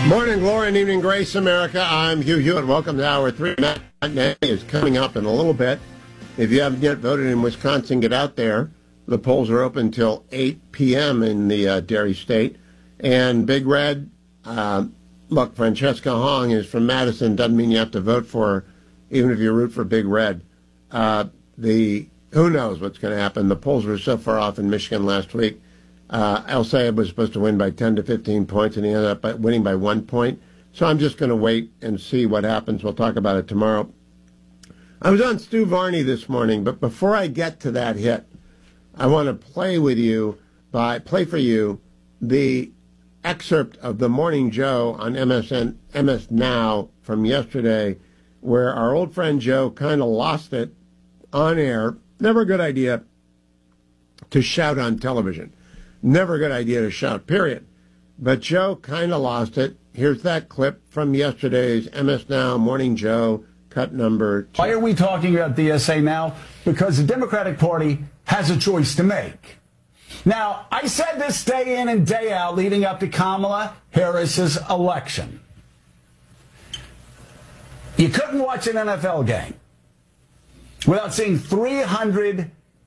Morning glory and evening grace, America. I'm Hugh Hewitt. Welcome to Hour 3. Matinee is coming up in a little bit. If you haven't yet voted in Wisconsin, get out there. The polls are open until 8 p.m. in the Dairy State. And Big Red, look, Francesca Hong is from Madison. Doesn't mean you have to vote for her, even if you root for Big Red. Who knows what's going to happen? The polls were so far off in Michigan last week. El Sayed was supposed to win by 10 to 15 points, and he ended up winning by 1 point. So I'm just going to wait and see what happens. We'll talk about it tomorrow. I was on Stu Varney this morning, but before I get to that hit, I want to play for you the excerpt of the Morning Joe on MS Now from yesterday, where our old friend Joe kind of lost it on air. Never a good idea to shout on television. Never a good idea to shout, period. But Joe kind of lost it. Here's that clip from yesterday's MS Now Morning Joe, cut number 2. Why are we talking about DSA now? Because the Democratic Party has a choice to make. Now, I said this day in and day out leading up to Kamala Harris's election. You couldn't watch an NFL game without seeing 300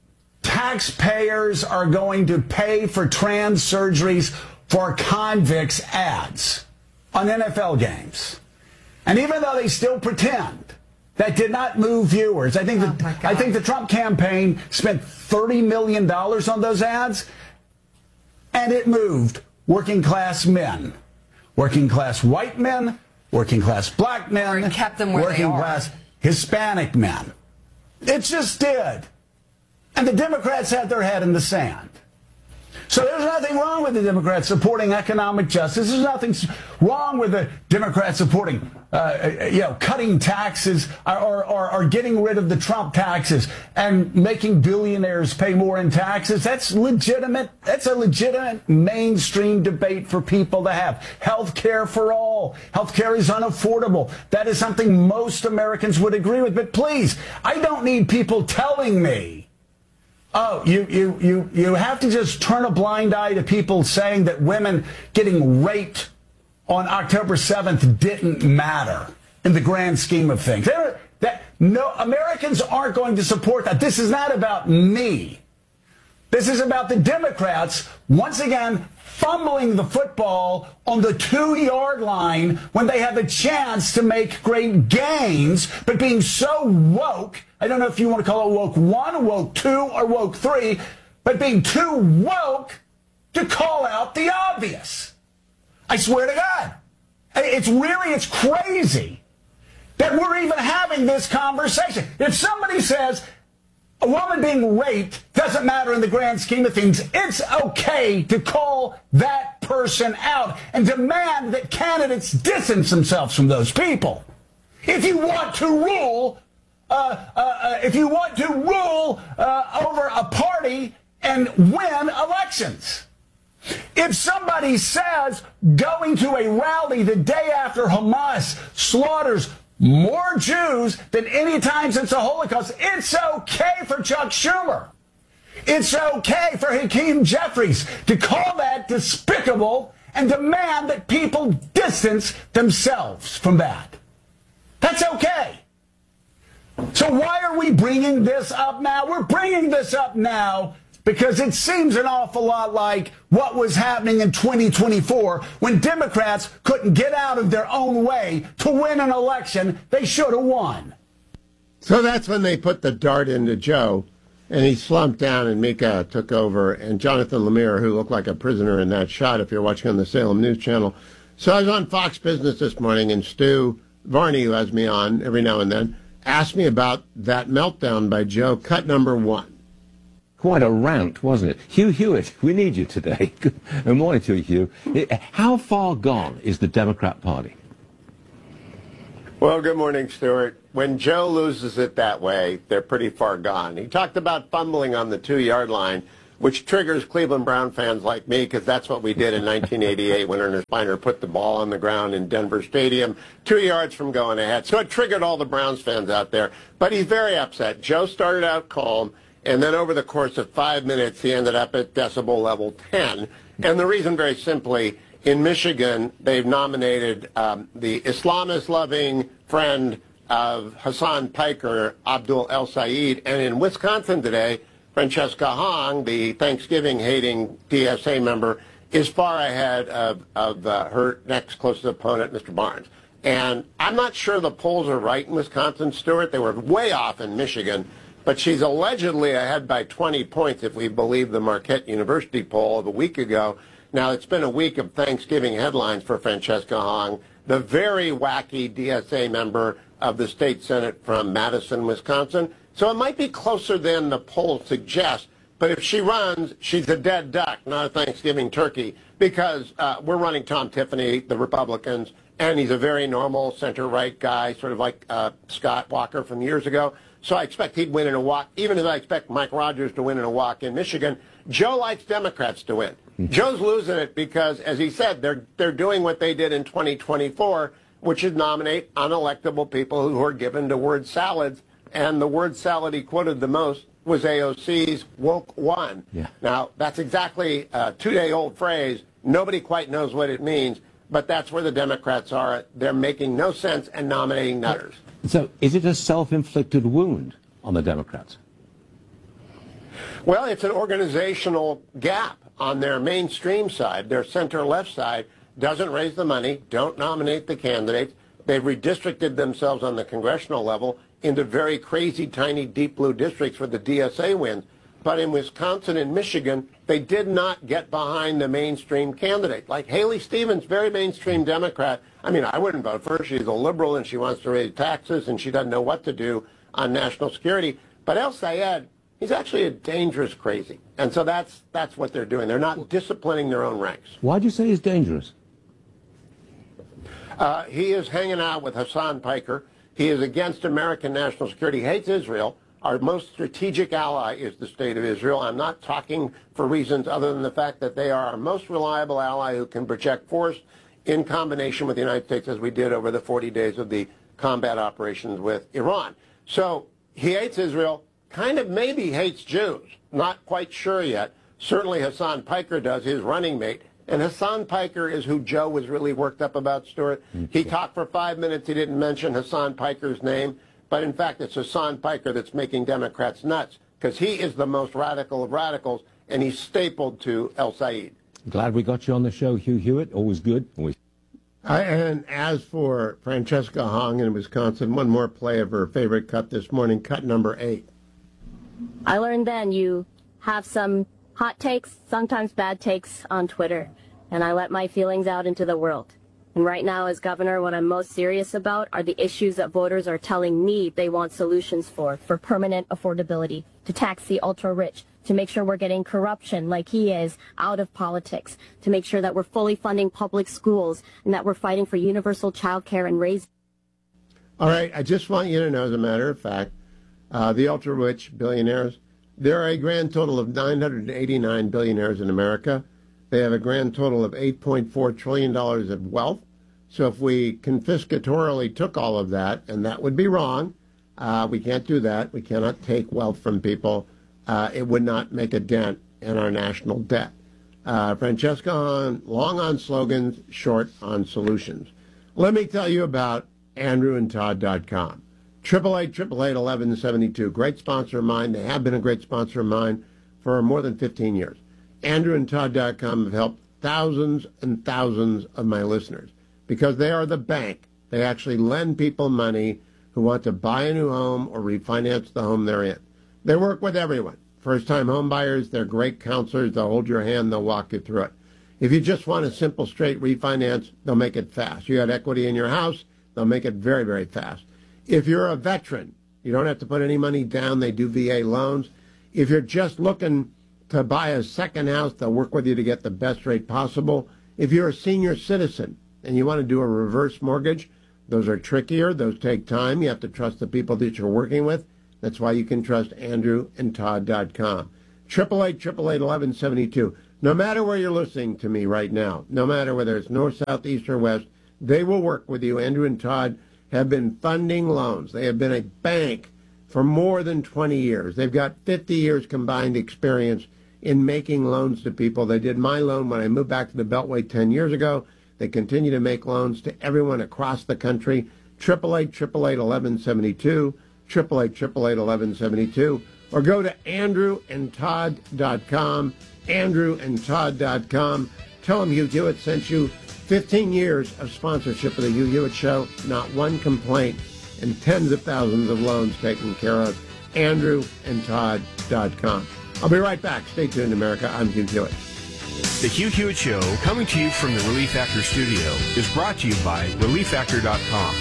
taxpayers are going to pay for trans surgeries for convicts ads on NFL games. And even though they still pretend, that did not move viewers. I think the Trump campaign spent $30 million on those ads, and it moved working class men, working class white men, working class black men, or kept them where working class Hispanic men. It just did. And the Democrats had their head in the sand. So there's nothing wrong with the Democrats supporting economic justice. There's nothing wrong with the Democrats supporting, cutting taxes or getting rid of the Trump taxes and making billionaires pay more in taxes. That's legitimate. That's a legitimate mainstream debate for people to have. Health care for all. Health care is unaffordable. That is something most Americans would agree with. But please, I don't need people telling me, oh, you have to just turn a blind eye to people saying that women getting raped on October 7th didn't matter in the grand scheme of things. No, Americans aren't going to support that. This is not about me. This is about the Democrats, once again, fumbling the football on the 2-yard line when they have a chance to make great gains, but being so woke, I don't know if you want to call it woke 1, woke 2, or woke 3, but being too woke to call out the obvious. I swear to God. It's crazy that we're even having this conversation. If somebody says a woman being raped doesn't matter in the grand scheme of things, it's okay to call that person out and demand that candidates distance themselves from those people. If you want to rule, over a party and win elections. If somebody says going to a rally the day after Hamas slaughters more Jews than any time since the Holocaust, it's okay for Chuck Schumer. It's okay for Hakeem Jeffries to call that despicable and demand that people distance themselves from that. That's okay. So why are we bringing this up now? We're bringing this up now because it seems an awful lot like what was happening in 2024 when Democrats couldn't get out of their own way to win an election they should have won. So that's when they put the dart into Joe, and he slumped down, and Mika took over, and Jonathan Lemire, who looked like a prisoner in that shot, if you're watching on the Salem News Channel. So I was on Fox Business this morning, and Stu Varney, who has me on every now and then, asked me about that meltdown by Joe, cut number 1. Quite a rant, wasn't it? Hugh Hewitt, we need you today. Good morning to you, Hugh. How far gone is the Democrat Party? Well, good morning, Stuart. When Joe loses it that way, they're pretty far gone. He talked about fumbling on the 2-yard line, which triggers Cleveland Brown fans like me, because that's what we did in 1988 when Ernest Spiner put the ball on the ground in Denver Stadium, 2 yards from going ahead. So it triggered all the Browns fans out there. But he's very upset. Joe started out calm. And then over the course of 5 minutes, he ended up at decibel level 10. And the reason, very simply, In Michigan, they've nominated the Islamist-loving friend of Hassan Piker, Abdul El Sayed. And in Wisconsin today, Francesca Hong, the Thanksgiving-hating DSA member, is far ahead of her next closest opponent, Mr. Barnes. And I'm not sure the polls are right in Wisconsin, Stuart. They were way off in Michigan. But she's allegedly ahead by 20 points, if we believe the Marquette University poll of a week ago. Now, it's been a week of Thanksgiving headlines for Francesca Hong, the very wacky DSA member of the state Senate from Madison, Wisconsin. So it might be closer than the polls suggest. But if she runs, she's a dead duck, not a Thanksgiving turkey, because we're running Tom Tiffany, the Republicans, and he's a very normal center-right guy, sort of like Scott Walker from years ago. So I expect he'd win in a walk, even as I expect Mike Rogers to win in a walk in Michigan. Joe likes Democrats to win. Joe's losing it because, as he said, they're doing what they did in 2024, which is nominate unelectable people who are given to word salads. And the word salad he quoted the most was AOC's woke one. Yeah. Now, that's exactly a two-day-old phrase. Nobody quite knows what it means, but that's where the Democrats are. They're making no sense and nominating nutters. So is it a self-inflicted wound on the Democrats? Well, it's an organizational gap on their mainstream side. Their center-left side doesn't raise the money, don't nominate the candidates. They've redistricted themselves on the congressional level into very crazy, tiny, deep blue districts where the DSA wins. But in Wisconsin and Michigan, they did not get behind the mainstream candidate. Like Haley Stevens, very mainstream Democrat. I mean, I wouldn't vote for her. She's a liberal and she wants to raise taxes and she doesn't know what to do on national security. But El Sayed, he's actually a dangerous crazy. And so that's what they're doing. They're not disciplining their own ranks. Why'd you say he's dangerous? He is hanging out with Hassan Piker. He is against American national security, hates Israel. Our most strategic ally is the state of Israel. I'm not talking for reasons other than the fact that they are our most reliable ally who can project force in combination with the United States, as we did over the 40 days of the combat operations with Iran. So he hates Israel, kind of maybe hates Jews. Not quite sure yet. Certainly Hassan Piker does, his running mate. And Hassan Piker is who Joe was really worked up about, Stuart. He talked for 5 minutes. He didn't mention Hassan Piker's name. But in fact, it's Hassan Piker that's making Democrats nuts because he is the most radical of radicals, and he's stapled to El Sayed. Glad we got you on the show, Hugh Hewitt. Always good. Always. And as for Francesca Hong in Wisconsin, one more play of her favorite cut this morning, cut number 8. I learned then you have some hot takes, sometimes bad takes on Twitter, and I let my feelings out into the world. And right now, as governor, what I'm most serious about are the issues that voters are telling me they want solutions for permanent affordability, to tax the ultra-rich, to make sure we're getting corruption like he is out of politics, to make sure that we're fully funding public schools, and that we're fighting for universal child care and raise. All right, I just want you to know, as a matter of fact, the ultra-rich billionaires, there are a grand total of 989 billionaires in America. They have a grand total of $8.4 trillion of wealth. So if we confiscatorily took all of that, and that would be wrong, we can't do that. We cannot take wealth from people. It would not make a dent in our national debt. Francesca Hahn, long on slogans, short on solutions. Let me tell you about AndrewandTodd.com. 888-888-1172. Great sponsor of mine. They have been a great sponsor of mine for more than 15 years. AndrewandTodd.com have helped thousands and thousands of my listeners because they are the bank. They actually lend people money who want to buy a new home or refinance the home they're in. They work with everyone. First-time home buyers, they're great counselors. They'll hold your hand. They'll walk you through it. If you just want a simple, straight refinance, they'll make it fast. You got equity in your house, they'll make it very, very fast. If you're a veteran, you don't have to put any money down. They do VA loans. If you're just looking to buy a second house, they'll work with you to get the best rate possible. If you're a senior citizen and you want to do a reverse mortgage, those are trickier. Those take time. You have to trust the people that you're working with. That's why you can trust AndrewandTodd.com. 888-888-1172. No matter where you're listening to me right now, no matter whether it's north, south, east, or west, they will work with you. Andrew and Todd have been funding loans. They have been a bank for more than 20 years. They've got 50 years combined experience in making loans to people. They did my loan when I moved back to the Beltway 10 years ago. They continue to make loans to everyone across the country. 888-888-1172, 888-888-1172, or go to andrewandtodd.com, andrewandtodd.com. Tell them Hugh Hewitt sent you. 15 years of sponsorship of the Hugh Hewitt Show, not one complaint, and tens of thousands of loans taken care of. andrewandtodd.com. I'll be right back. Stay tuned, America. I'm Hugh Hewitt. The Hugh Hewitt Show, coming to you from the Relief Factor studio, is brought to you by ReliefFactor.com.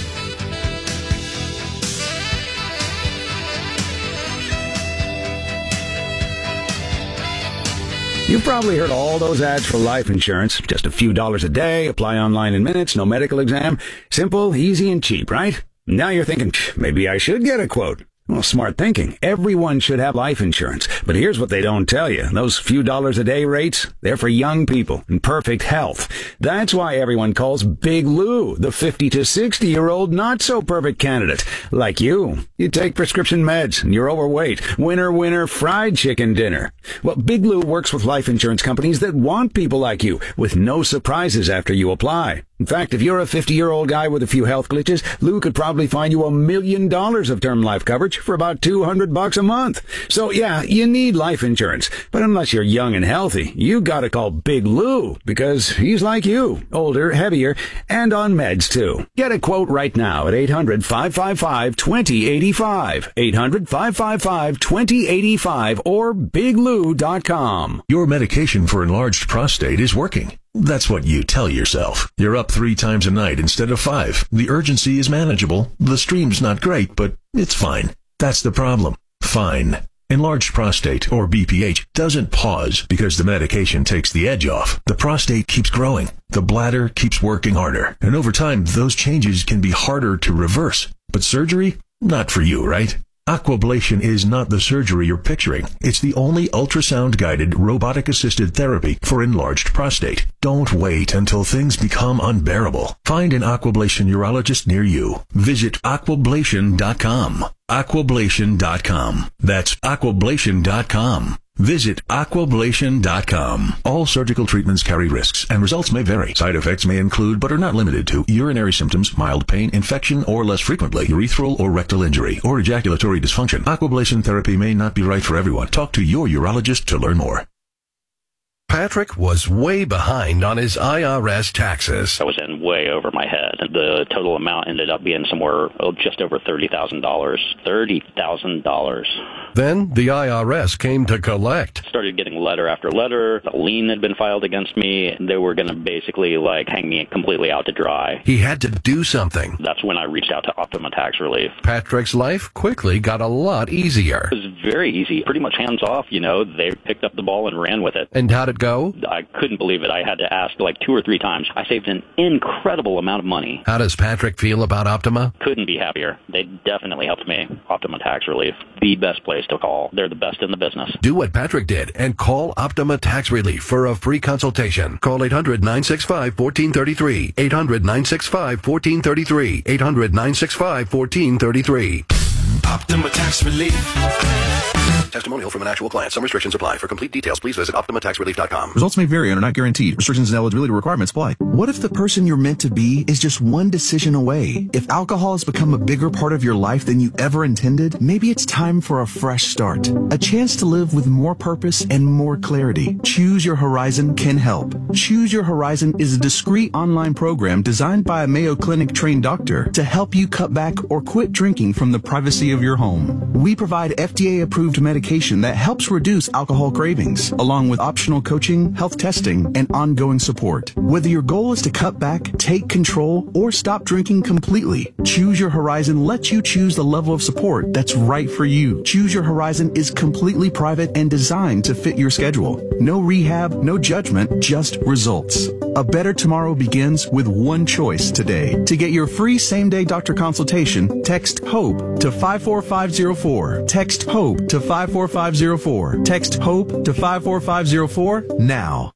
You've probably heard all those ads for life insurance. Just a few dollars a day, apply online in minutes, no medical exam. Simple, easy, and cheap, right? Now you're thinking, maybe I should get a quote. Well, smart thinking. Everyone should have life insurance. But here's what they don't tell you. Those few dollars a day rates, they're for young people in perfect health. That's why everyone calls Big Lou the 50 to 60-year-old not-so-perfect candidate. Like you. You take prescription meds and you're overweight. Winner, winner, fried chicken dinner. Well, Big Lou works with life insurance companies that want people like you with no surprises after you apply. In fact, if you're a 50-year-old guy with a few health glitches, Lou could probably find you $1 million of term life coverage for about $200 a month. So yeah, you need life insurance. But unless you're young and healthy, you gotta call Big Lou, because he's like you, older, heavier, and on meds too. Get a quote right now at 800-555-2085, 800-555-2085, or biglou.com. Your medication for enlarged prostate is working. That's what you tell yourself. You're up 3 times a night instead of 5. The urgency is manageable. The stream's not great, but it's fine. That's the problem. Fine. Enlarged prostate, or BPH, doesn't pause because the medication takes the edge off. The prostate keeps growing. The bladder keeps working harder. And over time, those changes can be harder to reverse. But surgery? Not for you, right? Aquablation is not the surgery you're picturing. It's the only ultrasound-guided, robotic-assisted therapy for enlarged prostate. Don't wait until things become unbearable. Find an Aquablation urologist near you. Visit aquablation.com. Aquablation.com. That's aquablation.com. Visit aquablation.com. All surgical treatments carry risks, and results may vary. Side effects may include, but are not limited to, urinary symptoms, mild pain, infection, or less frequently, urethral or rectal injury, or ejaculatory dysfunction. Aquablation therapy may not be right for everyone. Talk to your urologist to learn more. Patrick was way behind on his IRS taxes. I was in way over my head. The total amount ended up being somewhere just over $30,000. $30,000. Then the IRS came to collect. Started getting letter after letter. A lien had been filed against me. They were going to basically hang me completely out to dry. He had to do something. That's when I reached out to Optima Tax Relief. Patrick's life quickly got a lot easier. It was very easy, pretty much hands off. They picked up the ball and ran with it. And how'd it go? I couldn't believe it. I had to ask 2 or 3 times. I saved an incredible amount of money. How does Patrick feel about Optima? Couldn't be happier. They definitely helped me. Optima Tax Relief, the best place to call. They're the best in the business. Do what Patrick did and call Optima Tax Relief for a free consultation. Call 800-965-1433. 800-965-1433. 800-965-1433. Optima Tax Relief. Testimonial from an actual client. Some restrictions apply. For complete details, please visit OptimaTaxRelief.com. Results may vary and are not guaranteed. Restrictions and eligibility requirements apply. What if the person you're meant to be is just one decision away? If alcohol has become a bigger part of your life than you ever intended, maybe it's time for a fresh start. A chance to live with more purpose and more clarity. Choose Your Horizon can help. Choose Your Horizon is a discreet online program designed by a Mayo Clinic trained doctor to help you cut back or quit drinking from the privacy of your home. We provide FDA-approved medication that helps reduce alcohol cravings, along with optional coaching, health testing, and ongoing support. Whether your goal is to cut back, take control, or stop drinking completely, Choose Your Horizon lets you choose the level of support that's right for you. Choose Your Horizon is completely private and designed to fit your schedule. No rehab, no judgment, just results. A better tomorrow begins with one choice today. To get your free same-day doctor consultation, text HOPE to 54504. Text HOPE to 54504. Text HOPE to 54504 now.